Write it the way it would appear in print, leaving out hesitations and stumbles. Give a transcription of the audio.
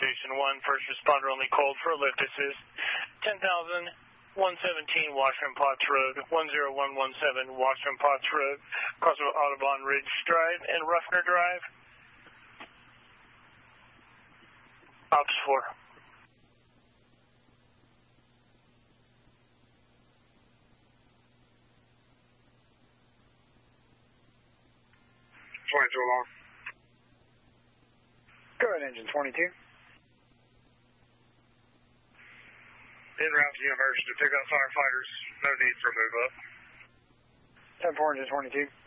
Station 1, first responder only called for a lift assist. 10,117 Washington Potts Road, 10117 Washington Potts Road, across Audubon Ridge Drive and Ruffner Drive. Ops 4. Long. Go ahead, engine 22. En route to University to pick up firefighters. No need for move up. 10-4, engine 22.